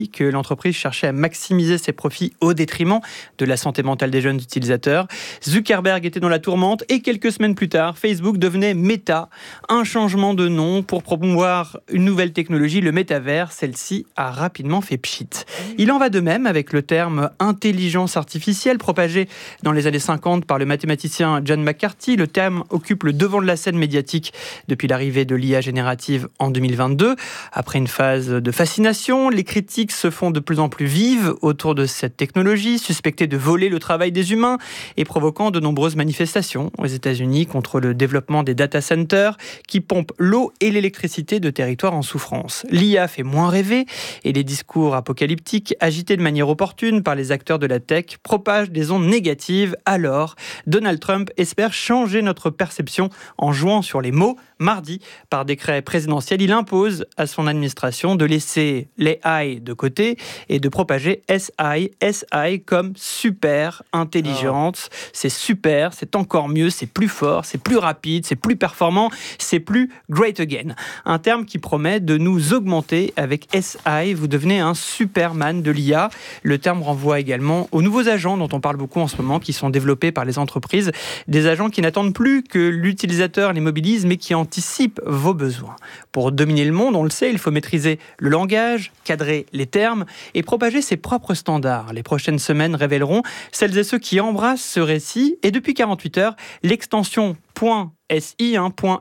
que l'entreprise cherchait à maximiser ses profits au détriment de la santé mentale des jeunes utilisateurs. Zuckerberg était dans la tourmente et quelques semaines plus tard, Facebook devenait Meta, un changement de nom pour promouvoir une nouvelle technologie, le métavers. Celle-ci a rapidement fait pchit. Il en va de même avec le terme intelligence artificielle propagé dans les années 50 par le mathématicien John McCarthy. Le terme occupe le devant de la scène médiatique depuis l'arrivée de l'IA générative en 2022. Après une phase de fascination, les critiques se font de plus en plus vives autour de cette technologie, suspectée de voler le travail des humains et provoquant de nombreuses manifestations aux États-Unis contre le développement des data centers qui pompent l'eau et l'électricité de territoires en souffrance. L'IA fait moins rêver et les discours apocalyptiques agités de manière opportune par les acteurs de la tech propagent des ondes négatives. Alors, Donald Trump espère changer notre perception en jouant sur les mots. Mardi, par décret présidentiel, il impose à son administration de laisser les AI de côté et de propager SI comme super intelligence. C'est super, c'est encore mieux, c'est plus fort, c'est plus rapide, c'est plus performant, c'est plus great again. Un terme qui promet de nous augmenter avec SI. Vous devenez un Superman de l'IA. Le terme renvoie également aux nouveaux agents dont on parle beaucoup en ce moment, qui sont développés par les entreprises. Des agents qui n'attendent plus que l'utilisateur les mobilise, mais qui anticipe vos besoins. Pour dominer le monde, on le sait, il faut maîtriser le langage, cadrer les termes et propager ses propres standards. Les prochaines semaines révéleront celles et ceux qui embrassent ce récit. Et depuis 48 heures, l'extension .si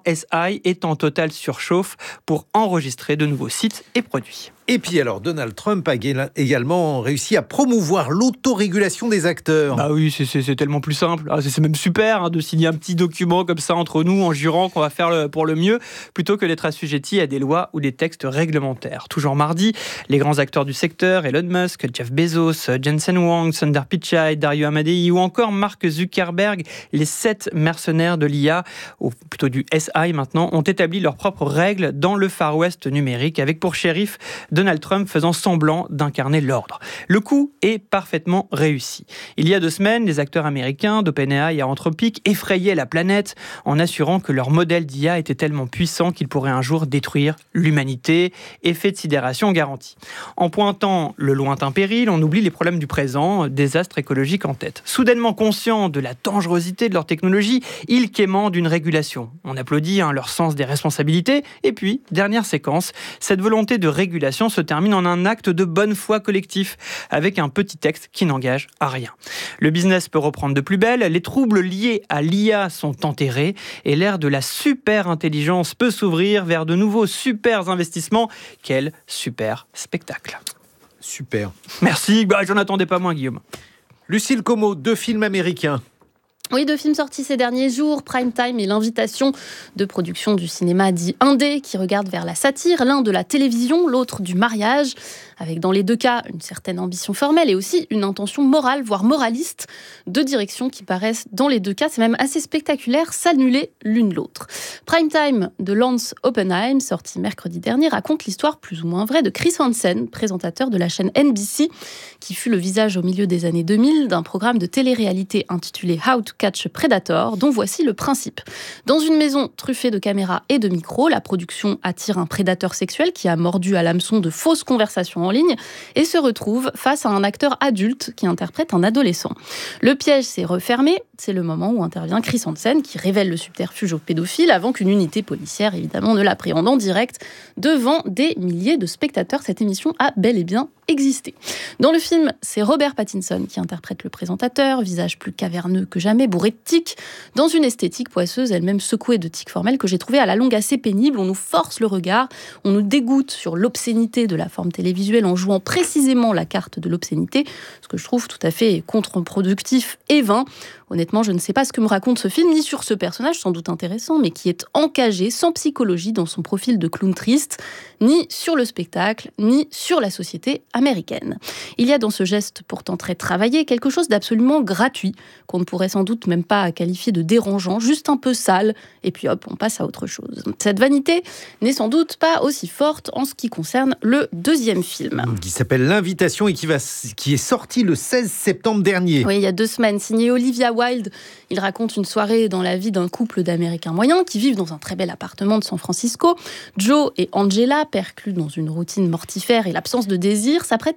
est en totale surchauffe pour enregistrer de nouveaux sites et produits. Et puis alors, Donald Trump a également réussi à promouvoir l'autorégulation des acteurs. Bah oui, c'est tellement plus simple. C'est même super de signer un petit document comme ça entre nous en jurant qu'on va faire pour le mieux, plutôt que d'être assujetti à des lois ou des textes réglementaires. Toujours mardi, les grands acteurs du secteur, Elon Musk, Jeff Bezos, Jensen Huang, Sundar Pichai, Dario Amodei ou encore Mark Zuckerberg, les 7 mercenaires de l'IA, ou plutôt du SI maintenant, ont établi leurs propres règles dans le Far West numérique, avec pour shérif Donald Trump faisant semblant d'incarner l'ordre. Le coup est parfaitement réussi. Il y a 2 semaines, les acteurs américains d'OpenAI et Anthropic effrayaient la planète en assurant que leur modèle d'IA était tellement puissant qu'il pourrait un jour détruire l'humanité. Effet de sidération garanti. En pointant le lointain péril, on oublie les problèmes du présent, désastre écologique en tête. Soudainement conscients de la dangerosité de leur technologie, ils quémandent une régulation. On applaudit leur sens des responsabilités. Et puis, dernière séquence, cette volonté de régulation se termine en un acte de bonne foi collectif, avec un petit texte qui n'engage à rien. Le business peut reprendre de plus belle, les troubles liés à l'IA sont enterrés, et l'ère de la super intelligence peut s'ouvrir vers de nouveaux super investissements. Quel super spectacle. Super. Merci, j'en attendais pas moins, Guillaume. Lucille Como, 2 films américains. Oui, 2 films sortis ces derniers jours, Prime Time et l'invitation de production du cinéma dit indé, qui regarde vers la satire, l'un de la télévision, l'autre du mariage, avec dans les 2 cas une certaine ambition formelle et aussi une intention morale, voire moraliste, 2 directions qui paraissent dans les 2 cas, c'est même assez spectaculaire, s'annuler l'une l'autre. Prime Time de Lance Oppenheim, sorti mercredi dernier, raconte l'histoire plus ou moins vraie de Chris Hansen, présentateur de la chaîne NBC, qui fut le visage au milieu des années 2000 d'un programme de télé-réalité intitulé How to Catch a Predator, dont voici le principe. Dans une maison truffée de caméras et de micros, la production attire un prédateur sexuel qui a mordu à l'hameçon de fausses conversations en ligne et se retrouve face à un acteur adulte qui interprète un adolescent. Le piège s'est refermé, c'est le moment où intervient Chris Hansen qui révèle le subterfuge au pédophile avant qu'une unité policière, évidemment, ne l'appréhende en direct devant des milliers de spectateurs. Cette émission a bel et bien existé. Dans le film, c'est Robert Pattinson qui interprète le présentateur, visage plus caverneux que jamais, bourré de tics, dans une esthétique poisseuse, elle-même secouée de tics formels que j'ai trouvé à la longue assez pénible. On nous force le regard, on nous dégoûte sur l'obscénité de la forme télévisuelle en jouant précisément la carte de l'obscénité, ce que je trouve tout à fait contre-productif et vain. Honnêtement, je ne sais pas ce que me raconte ce film, ni sur ce personnage sans doute intéressant, mais qui est encagé, sans psychologie, dans son profil de clown triste, ni sur le spectacle, ni sur la société américaine. Il y a dans ce geste pourtant très travaillé quelque chose d'absolument gratuit, qu'on ne pourrait sans doute même pas qualifier de dérangeant, juste un peu sale, et puis hop, on passe à autre chose. Cette vanité n'est sans doute pas aussi forte en ce qui concerne le 2e film. Qui s'appelle L'Invitation et qui est sorti le 16 septembre dernier. Oui, il y a 2 semaines, signé Olivia Wilde. Il raconte une soirée dans la vie d'un couple d'Américains moyens qui vivent dans un très bel appartement de San Francisco. Joe et Angela, perclus dans une routine mortifère et l'absence de désir, s'apprêtent